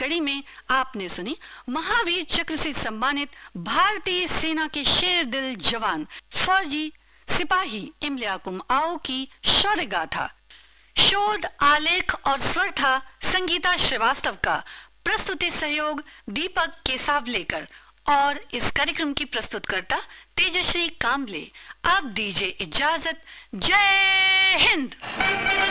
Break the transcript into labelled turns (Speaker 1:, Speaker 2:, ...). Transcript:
Speaker 1: कड़ी में आपने सुनी महावीर चक्र से सम्मानित भारतीय सेना के शेर दिल जवान फौजी सिपाही इमलियाकुम आओ की शौर्य गाथा। शोध आलेख और स्वर था संगीता श्रीवास्तव का। प्रस्तुति सहयोग दीपक केसावलेकर और इस कार्यक्रम की प्रस्तुतकर्ता तेजश्री कामले। आप दीजिए इजाजत। जय हिंद।